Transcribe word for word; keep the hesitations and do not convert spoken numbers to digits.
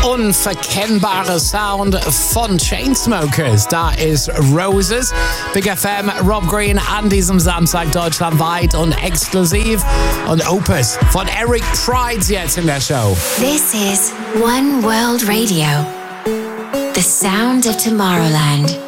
unverkennbare Sound von Chainsmokers. Da ist Roses. Big F M, Rob Green an diesem Samstag deutschlandweit und exklusiv. Und Opus von Eric Prydz jetzt in der Show. This is One World Radio. The sound of Tomorrowland.